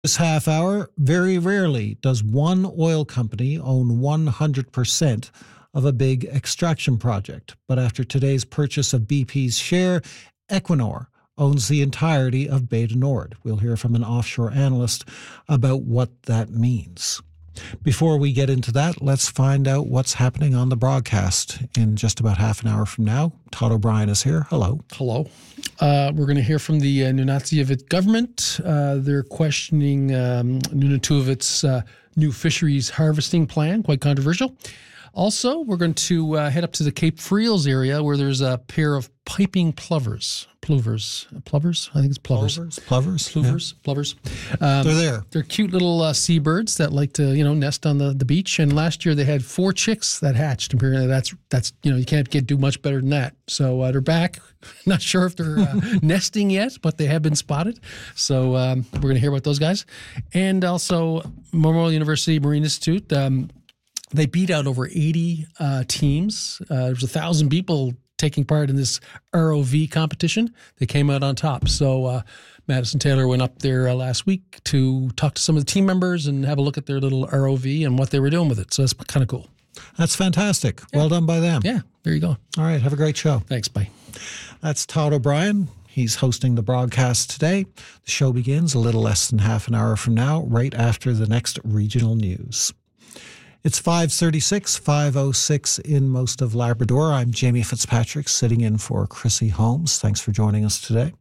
This half hour, very rarely does one oil company own 100% of a big extraction project. But after today's purchase of BP's share, Equinor owns the entirety of Beta Nord. We'll hear from an offshore analyst about what that means. Before we get into that, let's find out what's happening on the broadcast in just about half an hour from now. Todd O'Brien is here. Hello. Hello. We're going to hear from the Nunavut government. They're questioning Nunavut's new fisheries harvesting plan, quite controversial. Also, we're going to head up to the Cape Friels area where there's a pair of piping plovers. Plovers? I think it's plovers. Plovers. They're there. They're cute little seabirds that like to, nest on the beach. And last year they had 4 chicks that hatched. Apparently that's you can't do much better than that. So they're back. Not sure if they're nesting yet, but they have been spotted. So we're going to hear about those guys. And also Memorial University Marine Institute. They beat out over 80 teams. There was 1,000 people taking part in this ROV competition. They came out on top. So Madison Taylor went up there last week to talk to some of the team members and have a look at their little ROV and what they were doing with it. So that's kind of cool. That's fantastic. Yeah. Well done by them. Yeah, there you go. All right, have a great show. Thanks, bye. That's Todd O'Brien. He's hosting the broadcast today. The show begins a little less than half an hour from now, right after the next regional news. It's 5:36, 5:06 in most of Labrador. I'm Jamie Fitzpatrick, sitting in for Chrissy Holmes. Thanks for joining us today.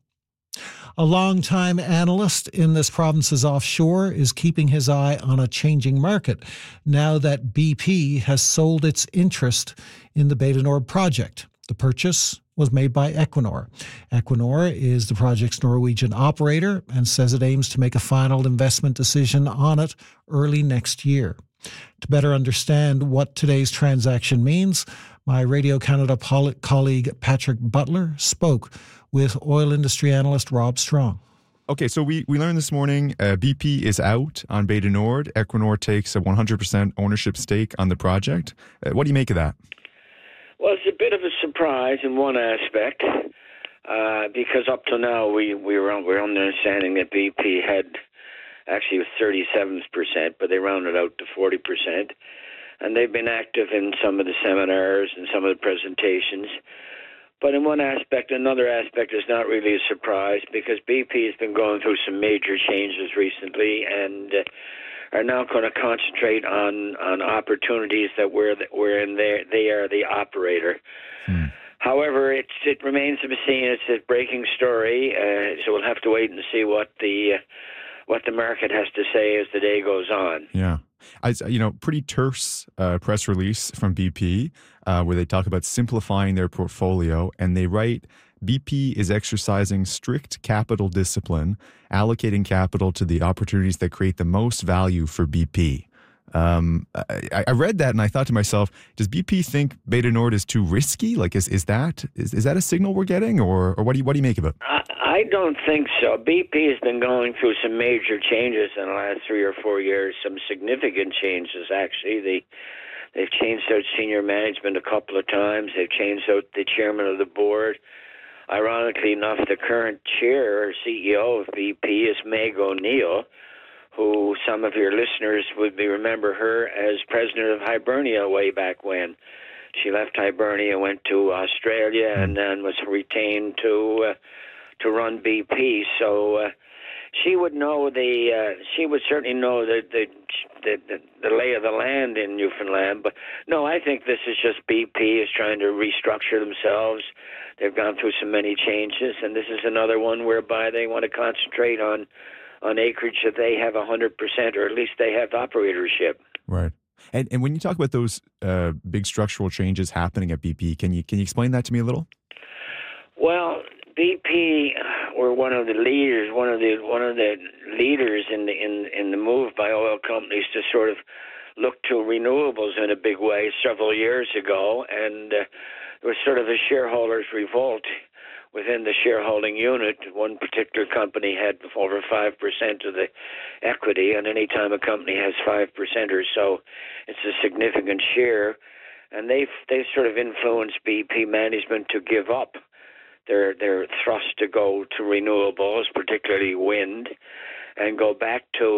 A longtime analyst in this province's offshore is keeping his eye on a changing market now that BP has sold its interest in the Beta Nord project. The purchase was made by Equinor. Equinor is the project's Norwegian operator and says it aims to make a final investment decision on it early next year. To better understand what today's transaction means, my Radio Canada colleague Patrick Butler spoke with oil industry analyst Rob Strong. Okay, so we learned this morning BP is out on Beta Nord. Equinor takes a 100% ownership stake on the project. What do you make of that? Well, it's a bit of a surprise in one aspect because up to now we're under understanding that BP had actually it was 37%, but they rounded out to 40%. And they've been active in some of the seminars and some of the presentations. But in one aspect, another aspect is not really a surprise because BP has been going through some major changes recently and are now going to concentrate on opportunities that wherein they are the operator. However, it remains to be seen. It's a breaking story, so we'll have to wait and see what the market has to say as the day goes on. Yeah. Pretty terse press release from BP where they talk about simplifying their portfolio, and they write, BP is exercising strict capital discipline, allocating capital to the opportunities that create the most value for BP. I read that and I thought to myself, does BP think Beta Nord is too risky? Like, is that a signal we're getting, or what do you make of it? I don't think so. BP has been going through some major changes in the last 3 or 4 years, some significant changes, actually. They've changed out senior management a couple of times. They've changed out the chairman of the board. Ironically enough, the current chair or CEO of BP is Meg O'Neill, who some of your listeners would remember her as president of Hibernia way back when. She left Hibernia, went to Australia, and then was retained to run BP. So she would know she would certainly know the lay of the land in Newfoundland. But no, I think this is just BP is trying to restructure themselves. They've gone through so many changes, and this is another one whereby they want to concentrate on acreage that they have 100%, or at least they have operatorship. Right. And when you talk about those big structural changes happening at BP, can you explain that to me a little? Well, BP were one of the leaders in the move by oil companies to sort of look to renewables in a big way several years ago, and there was sort of a shareholders' revolt within the shareholding unit. One particular company had over 5% of the equity, and any time a company has 5% or so, it's a significant share. And they've sort of influenced BP management to give up their thrust to go to renewables, particularly wind. and go back to